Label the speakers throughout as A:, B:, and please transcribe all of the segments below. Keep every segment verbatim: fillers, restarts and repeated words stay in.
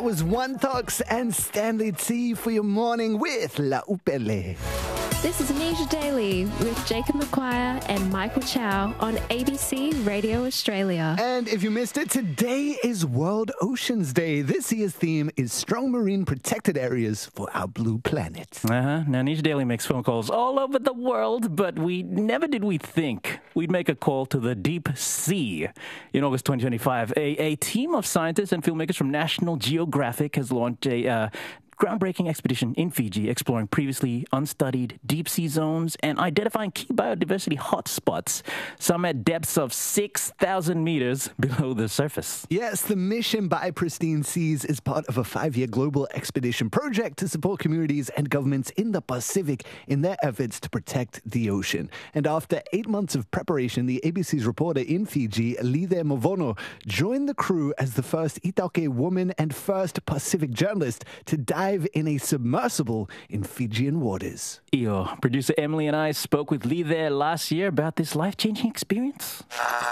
A: It was One Talks and Stanley T for your morning with La Upele.
B: This is Anisha Daly with Jacob McQuire and Michael Chow on A B C Radio Australia.
A: And if you missed it, today is World Oceans Day. This year's theme is strong marine protected areas for our blue planet.
C: Uh-huh. Now, Anisha Daly makes phone calls all over the world, but we never did we think we'd make a call to the deep sea. In August twenty twenty-five, a, a team of scientists and filmmakers from National Geographic has launched a uh, groundbreaking expedition in Fiji, exploring previously unstudied deep-sea zones and identifying key biodiversity hotspots, some at depths of six thousand meters below the surface.
A: Yes, the mission by Pristine Seas is part of a five-year global expedition project to support communities and governments in the Pacific in their efforts to protect the ocean. And after eight months of preparation, the A B C's reporter in Fiji, Lide Mavono, joined the crew as the first Itaukei woman and first Pacific journalist to dive in a submersible in Fijian waters.
C: Iyo, producer Emily and I spoke with Lee there last year about this life-changing experience.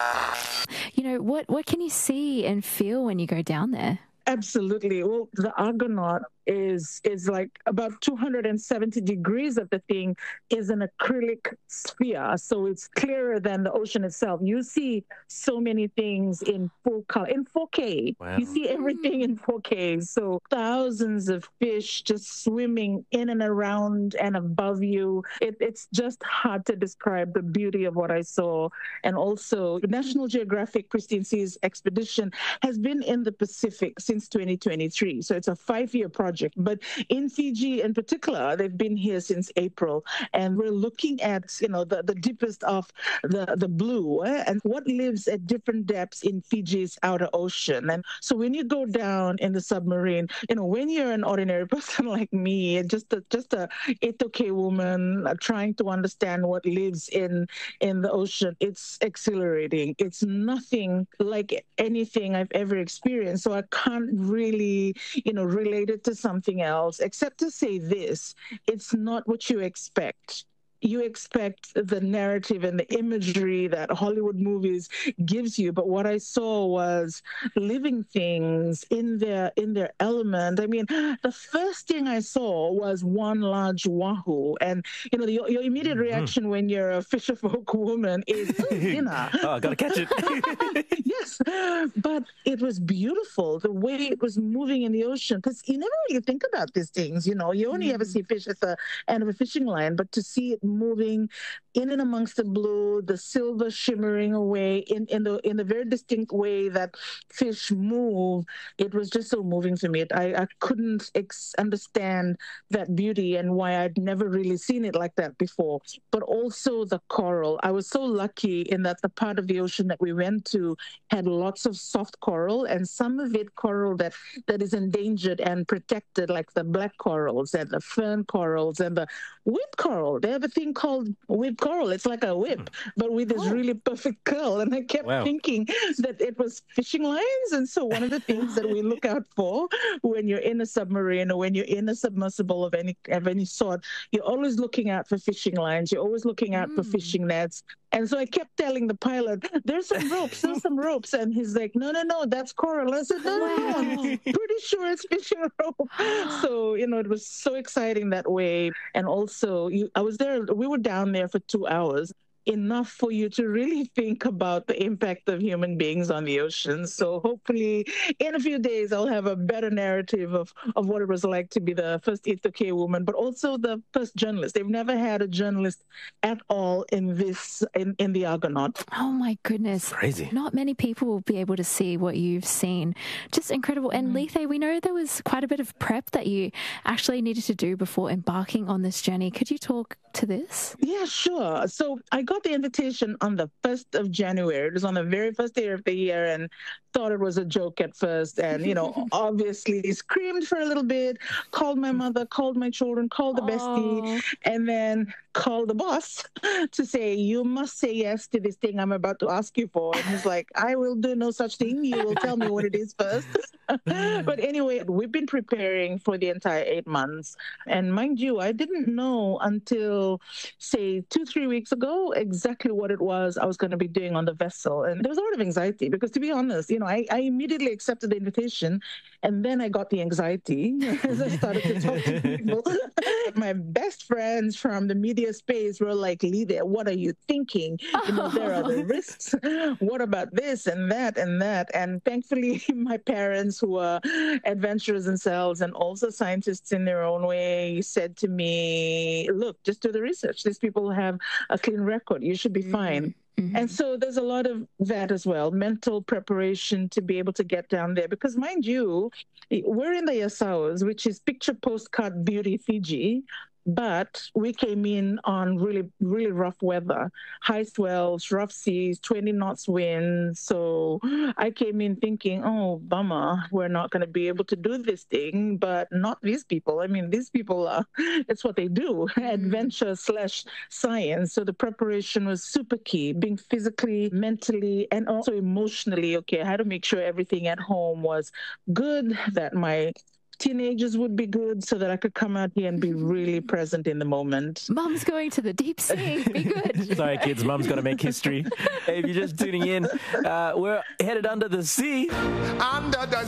B: You know, what, what can you see and feel when you go down there?
D: Absolutely. Well, the Argonaut is is like about two hundred seventy degrees of the thing is an acrylic sphere. So it's clearer than the ocean itself. You see so many things in full color, in four K. Wow. You see everything in four K. So thousands of fish just swimming in and around and above you. It, it's just hard to describe the beauty of what I saw. And also, the National Geographic Pristine Seas expedition has been in the Pacific since twenty twenty-three. So it's a five-year project. But in Fiji in particular, they've been here since April. And we're looking at, you know, the, the deepest of the, the blue eh? and what lives at different depths in Fiji's outer ocean. And so when you go down in the submarine, you know, when you're an ordinary person like me, just a, just a Itaukei woman uh, trying to understand what lives in, in the ocean, it's exhilarating. It's nothing like anything I've ever experienced. So I can't really, you know, relate it to something else, except to say this: it's not what you expect. You expect the narrative and the imagery that Hollywood movies gives you, but what I saw was living things in their in their element. I mean, the first thing I saw was one large wahoo, and you know, your, your immediate reaction mm-hmm. when you're a fisherfolk woman is dinner.
C: Oh, I gotta catch it.
D: Yes, but it was beautiful the way it was moving in the ocean, because you never really think about these things. You know, you only mm. ever see fish at the end of a fishing line, but to see it moving in and amongst the blue, the silver shimmering away in, in the in the very distinct way that fish move, it was just so moving to me. I, I couldn't ex- understand that beauty and why I'd never really seen it like that before. But also the coral. I was so lucky in that the part of the ocean that we went to had lots of soft coral, and some of it coral that, that is endangered and protected, like the black corals and the fern corals and the whip coral. They have a thing called whip coral. It's like a whip, but with this oh. really perfect curl. And I kept wow. thinking that it was fishing lines. And so one of the things that we look out for when you're in a submarine or when you're in a submersible of any of any sort, you're always looking out for fishing lines. You're always looking out mm. for fishing nets. And so I kept telling the pilot, there's some ropes, there's some ropes. And he's like, no, no, no, that's coral. I said, no, no, I'm pretty sure it's fishing rope. So, you know, it was so exciting that way. And also, you, I was there, we were down there for two hours. Enough for you to really think about the impact of human beings on the ocean. So hopefully in a few days I'll have a better narrative of, of what it was like to be the first Itaukei woman, but also the first journalist. They've never had a journalist at all in this, in, in the Argonaut.
B: Oh my goodness.
C: Crazy.
B: Not many people will be able to see what you've seen. Just incredible. And mm-hmm. Lethe, we know there was quite a bit of prep that you actually needed to do before embarking on this journey. Could you talk to this?
D: Yeah, sure. So I got the invitation on the first of January. It was on the very first day of the year, and thought it was a joke at first. And, you know, obviously screamed for a little bit, called my mother, called my children, called the bestie, Aww. and then called the boss to say, you must say yes to this thing I'm about to ask you for. And he's like, I will do no such thing. You will tell me what it is first. But anyway, we've been preparing for the entire eight months. And mind you, I didn't know until, say, two, three weeks ago exactly what it was I was going to be doing on the vessel. And there was a lot of anxiety because, to be honest, you know, I, I immediately accepted the invitation, and then I got the anxiety as I started to talk to people. My best friends from the media space were like, Lida, what are you thinking? You know, there are the risks. What about this and that and that? And thankfully, my parents, who are adventurers themselves and also scientists in their own way, said to me, look, just do the research. These people have a clean record. You should be fine. Mm-hmm. And so there's a lot of that as well, mental preparation to be able to get down there. Because mind you, we're in the Yasawas, which is picture postcard beauty Fiji. But we came in on really, really rough weather, high swells, rough seas, twenty knots wind. So I came in thinking, oh, bummer, we're not going to be able to do this thing, but not these people. I mean, these people, are, it's what they do, adventure slash science. So the preparation was super key, being physically, mentally, and also emotionally okay. I had to make sure everything at home was good, that my teenagers would be good, so that I could come out here and be really present in the moment.
B: Mom's going to the deep sea. Be good.
C: Sorry, kids. Mom's got to make history. Hey, if you're just tuning in, uh, we're headed under the sea.
E: Under the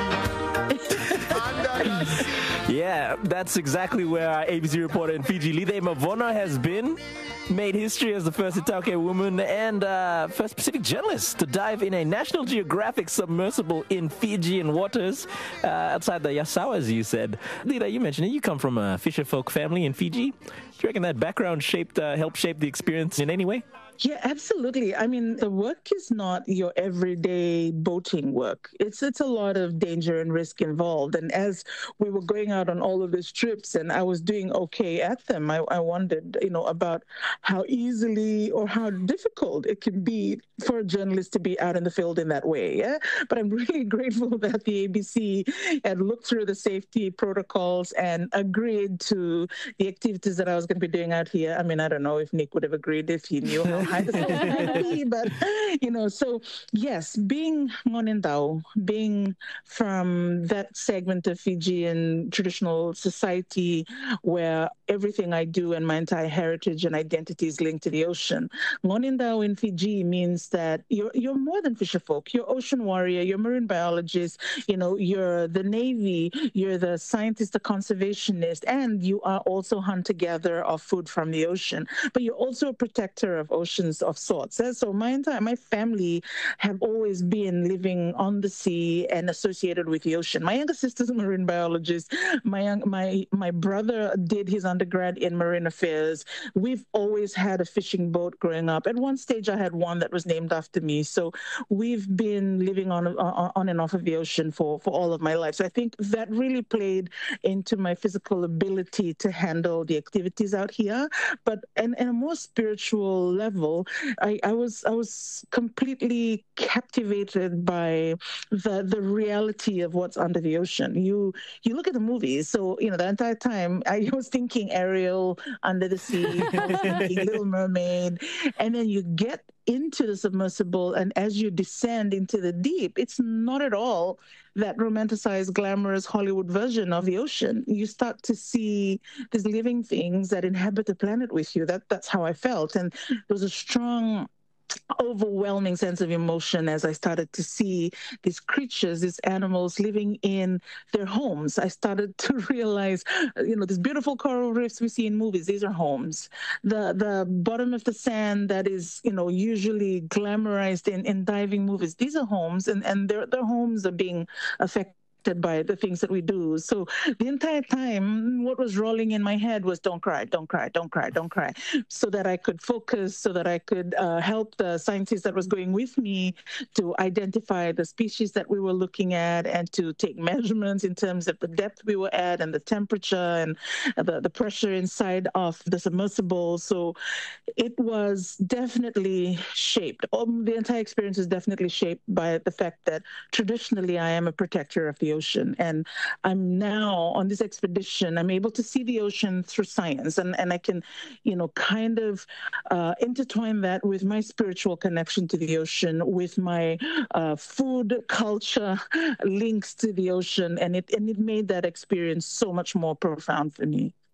E: sea. Under the sea.
C: Yeah, that's exactly where our A B C reporter in Fiji, Lida Mavona, has been. Made history as the first Itauke woman and uh, first Pacific journalist to dive in a National Geographic submersible in Fijian waters uh, outside the Yasawa, as you said. Lida, you mentioned it. You come from a fisherfolk family in Fiji. Do you reckon that background shaped, uh, helped shape the experience in any way?
D: Yeah, absolutely. I mean, the work is not your everyday boating work. It's it's a lot of danger and risk involved. And as we were going out on all of these trips and I was doing okay at them, I, I wondered, you know, about how easily or how difficult it can be for a journalist to be out in the field in that way. Yeah? But I'm really grateful that the A B C had looked through the safety protocols and agreed to the activities that I was going to be doing out here. I mean, I don't know if Nick would have agreed if he knew how high the floor might be, but, you know, so yes, being Ngonindau, being from that segment of Fijian traditional society where everything I do and my entire heritage and identity is linked to the ocean. Ngonindau in Fiji means that you're you're more than fisherfolk. You're ocean warrior, you're marine biologist, you know, you're the Navy, you're the scientist, the conservationist, and you are also hunter-gatherer of food from the ocean. But you're also a protector of oceans of sorts. So my entire my family have always been living on the sea and associated with the ocean. My younger sister's a marine biologist. My young, my my brother did his undergrad in marine affairs. We've always had a fishing boat growing up. At one stage, I had one that was named after me. So we've been living on on, on and off of the ocean for, for all of my life. So I think that really played into my physical ability to handle the activities out here. But in, in a more spiritual level, I, I was I was completely captivated by the the reality of what's under the ocean. You you look at the movies, so you know the entire time I was thinking Ariel, Under the Sea, I was thinking Little Mermaid, and then you get into the submersible, and as you descend into the deep, it's not at all that romanticized, glamorous Hollywood version of the ocean. You start to see these living things that inhabit the planet with you. That that's how I felt, and there was a strong, overwhelming sense of emotion as I started to see these creatures, these animals living in their homes. I started to realize, you know, these beautiful coral reefs we see in movies, these are homes. The the bottom of the sand that is, you know, usually glamorized in, in diving movies, these are homes, and, and their, their homes are being affected by the things that we do. So the entire time, what was rolling in my head was, don't cry, don't cry, don't cry, don't cry, so that I could focus, so that I could uh, help the scientist that was going with me to identify the species that we were looking at and to take measurements in terms of the depth we were at and the temperature and the, the pressure inside of the submersible. So it was definitely shaped. Um, the entire experience is definitely shaped by the fact that traditionally I am a protector of the ocean. And I'm now on this expedition, I'm able to see the ocean through science. And, and I can, you know, kind of uh, intertwine that with my spiritual connection to the ocean, with my uh, food culture links to the ocean. And it, and it made that experience so much more profound for me.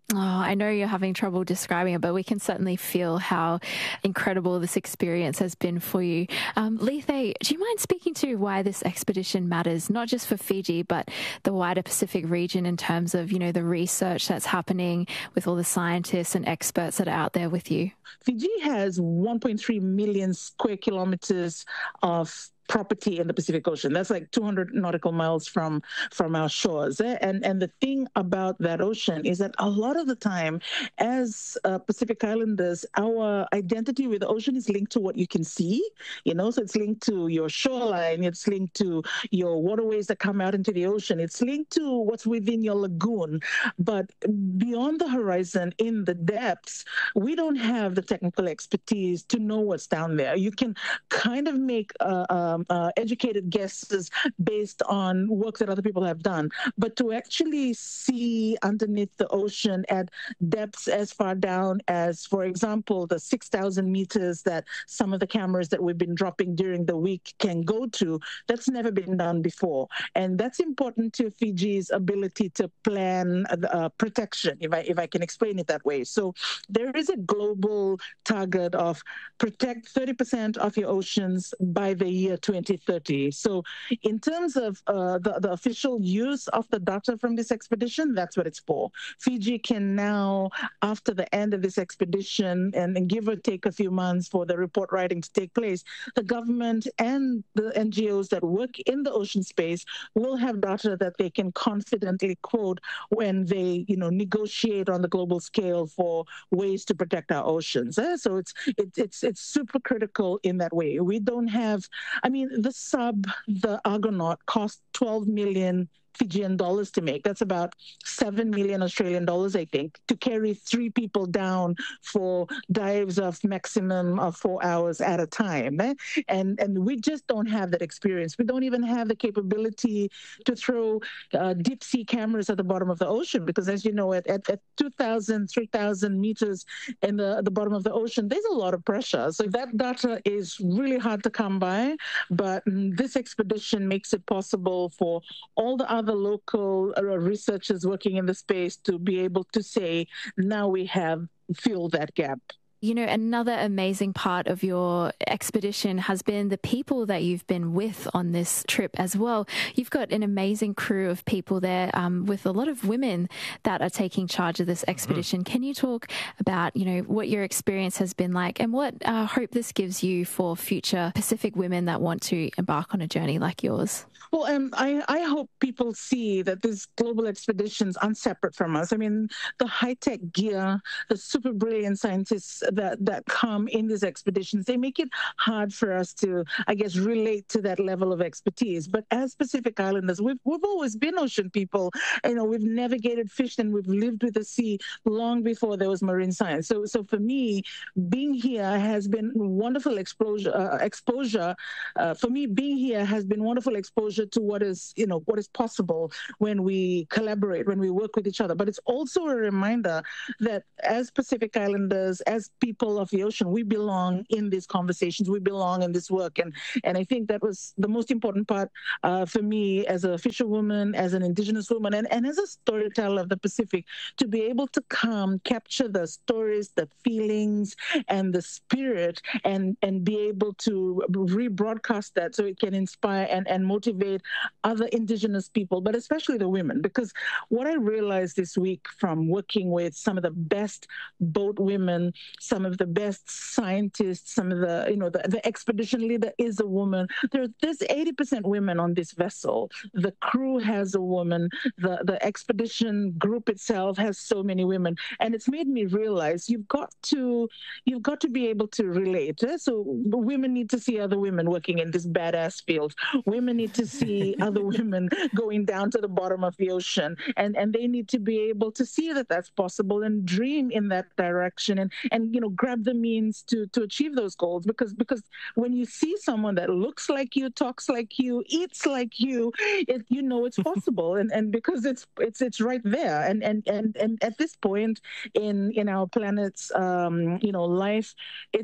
B: Oh, I know you're having trouble describing it, but we can certainly feel how incredible this experience has been for you. Um, Lethe, do you mind speaking to why this expedition matters, not just for Fiji, but the wider Pacific region in terms of, you know, the research that's happening with all the scientists and experts that are out there with you?
D: Fiji has one point three million square kilometers of property in the Pacific Ocean. That's like two hundred nautical miles from from our shores. And and the thing about that ocean is that a lot of the time, as uh, Pacific Islanders, our identity with the ocean is linked to what you can see. You know, so it's linked to your shoreline. It's linked to your waterways that come out into the ocean. It's linked to what's within your lagoon. But beyond the horizon, in the depths, we don't have the technical expertise to know what's down there. You can kind of make uh, um, uh, educated guesses based on work that other people have done, but to actually see underneath the ocean at depths as far down as, for example, the six thousand meters that some of the cameras that we've been dropping during the week can go to, that's never been done before. And that's important to Fiji's ability to plan uh, protection, if I, if I can explain it that way. So there is a global target of protect thirty percent of your oceans by the year twenty thirty. So in terms of uh, the, the official use of the data from this expedition, that's what it's for. Fiji can now, after the end of this expedition, and, and give or take a few months for the report writing to take place, the government and the N G Os that work in the ocean space will have data that they can confidently quote when they, you know, negotiate on the global scale for ways to protect our oceans. Eh? So it's it, it's it's super critical in that way. We don't have, I mean, the sub, the Argonaut, cost twelve million Fijian dollars to make. That's about seven million Australian dollars, I think, to carry three people down for dives of maximum of four hours at a time. Eh? And and we just don't have that experience. We don't even have the capability to throw uh, deep sea cameras at the bottom of the ocean, because as you know, at, at, at two thousand, three thousand meters in the, the bottom of the ocean, there's a lot of pressure. So that data is really hard to come by, but mm, this expedition makes it possible for all the other local uh, researchers working in the space to be able to say, now we have filled that gap.
B: You know, another amazing part of your expedition has been the people that you've been with on this trip as well. You've got an amazing crew of people there um, with a lot of women that are taking charge of this expedition. Mm-hmm. Can you talk about, you know, what your experience has been like and what uh, hope this gives you for future Pacific women that want to embark on a journey like yours?
D: Well, um, I, I hope people see that these global expeditions aren't separate from us. I mean, the high-tech gear, the super brilliant scientists that, that come in these expeditions, they make it hard for us to, I guess, relate to that level of expertise. But as Pacific Islanders, we've, we've always been ocean people. You know, we've navigated, fished, and we've lived with the sea long before there was marine science. So, so for me, being here has been wonderful exposure. Uh, exposure. Uh, for me, being here has been wonderful exposure to what is, you know, what is possible when we collaborate, when we work with each other. But it's also a reminder that as Pacific Islanders, as people of the ocean, we belong in these conversations, we belong in this work. And and I think that was the most important part uh, for me as a fisherwoman, as an Indigenous woman, and, and as a storyteller of the Pacific, to be able to come, capture the stories, the feelings, and the spirit, and, and be able to rebroadcast that so it can inspire and, and motivate other Indigenous people, but especially the women. Because what I realized this week from working with some of the best boat women, some of the best scientists, some of the, you know, the, the expedition leader is a woman. There, there's eighty percent women on this vessel. The crew has a woman. The, the expedition group itself has so many women. And it's made me realize you've got to, you've got to be able to relate. Eh? So women need to see other women working in this badass field. Women need to see other women going down to the bottom of the ocean, and and they need to be able to see that that's possible and dream in that direction, and and you know, grab the means to to achieve those goals. Because because when you see someone that looks like you, talks like you, eats like you, it, you know it's possible, and and because it's it's it's right there, and and and and at this point in in our planet's um you know life, it's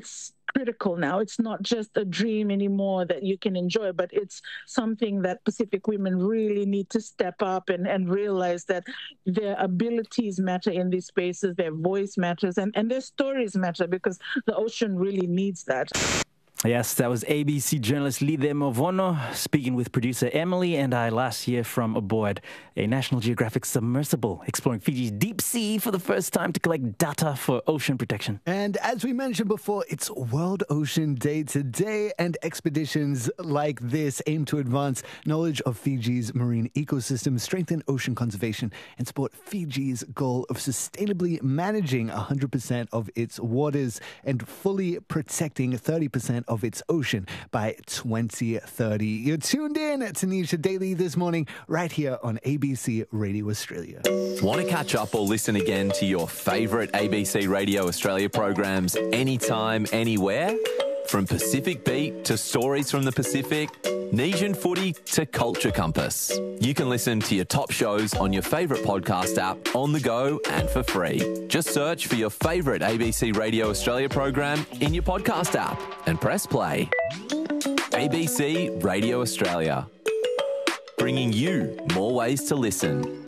D: critical now. It's not just a dream anymore that you can enjoy, but it's something that Pacific women really need to step up and, and realize that their abilities matter in these spaces, their voice matters, and, and their stories matter, because the ocean really needs that.
C: Yes, that was A B C journalist Lide Movono speaking with producer Emily and I last year from aboard a National Geographic submersible exploring Fiji's deep sea for the first time to collect data for ocean protection.
A: And as we mentioned before, it's World Ocean Day today, and expeditions like this aim to advance knowledge of Fiji's marine ecosystem, strengthen ocean conservation, and support Fiji's goal of sustainably managing one hundred percent of its waters and fully protecting thirty percent of its ocean by twenty thirty. You're tuned in to Nisha Daily this morning right here on A B C Radio Australia.
F: Want to catch up or listen again to your favourite A B C Radio Australia programs anytime, anywhere? From Pacific Beat to Stories from the Pacific, Nesian Footy to Culture Compass. You can listen to your top shows on your favourite podcast app, on the go and for free. Just search for your favourite A B C Radio Australia program in your podcast app and press play. A B C Radio Australia, bringing you more ways to listen.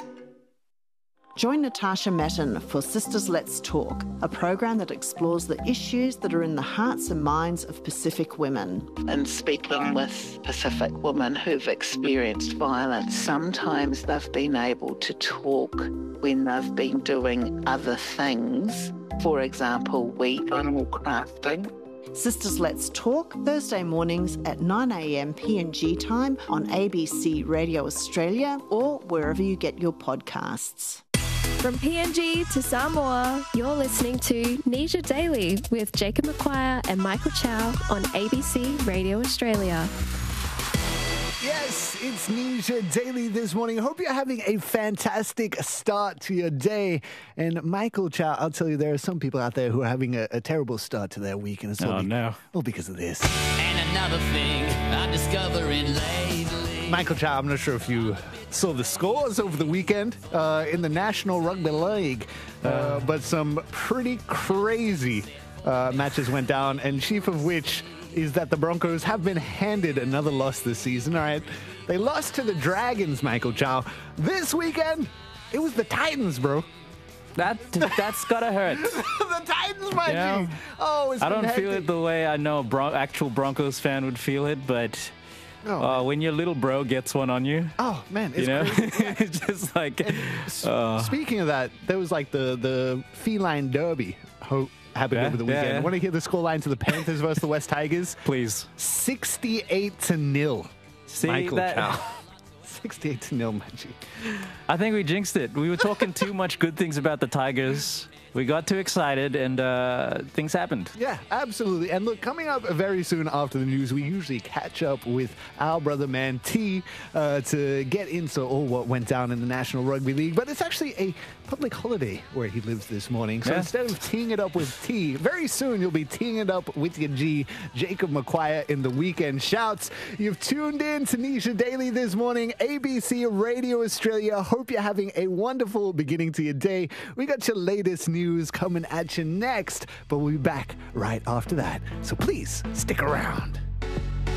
G: Join Natasha Matten for Sisters Let's Talk, a program that explores the issues that are in the hearts and minds of Pacific women.
H: And speaking with Pacific women who've experienced violence, sometimes they've been able to talk when they've been doing other things. For example, wheat animal crafting.
G: Sisters Let's Talk, Thursday mornings at nine a.m. P N G time on A B C Radio Australia or wherever you get your podcasts.
I: From P N G to Samoa, you're listening to Nisha Daily with Jacob McQuire and Michael Chow on A B C Radio Australia.
A: Yes, it's Nisha Daily this morning. Hope you're having a fantastic start to your day. And Michael Chow, I'll tell you, there are some people out there who are having a, a terrible start to their week. And it's all,
C: Oh,
A: be-
C: no.
A: all because of this.
J: And another thing I'm discovering lately.
A: Michael Chow, I'm not sure if you saw the scores over the weekend uh, in the National Rugby League, uh, but some pretty crazy uh, matches went down, and chief of which is that the Broncos have been handed another loss this season. All right, they lost to the Dragons, Michael Chow. This weekend, it was the Titans, bro.
C: That, that's gotta hurt.
A: The Titans, my
C: Yeah.
A: G. Oh, it's
C: I
A: been
C: don't feel
A: hectic.
C: it the way I know a Bron- actual Broncos fan would feel it, but
A: Oh,
C: uh, when your little bro gets one on you,
A: Oh, man, it's
C: you know,
A: crazy.
C: it's just like,
A: S-
C: uh,
A: Speaking of that, there was like the, the feline derby ho- happened
C: Yeah,
A: over the
C: yeah,
A: weekend.
C: yeah.
A: Want to hear the scoreline to the Panthers versus the West Tigers?
C: please.
A: sixty-eight to nil.
C: See
A: Michael
C: that?
A: Chow. sixty-eight to nil, Maggie.
C: I think we jinxed it. We were talking too much good things about the Tigers. We got too excited, and uh, things happened.
A: Yeah, absolutely. And look, coming up very soon after the news, we usually catch up with our brother man T uh, to get into all what went down in the National Rugby League. But it's actually a public holiday where he lives this morning. So
C: Yeah.
A: instead of teeing it up with T, very soon you'll be teeing it up with your G, Jacob McQuire in the Weekend Shouts. You've tuned in to Nisha Daily this morning, A B C Radio Australia. Hope you're having a wonderful beginning to your day. We got your latest news coming at you next, but we'll be back right after that. So please stick around.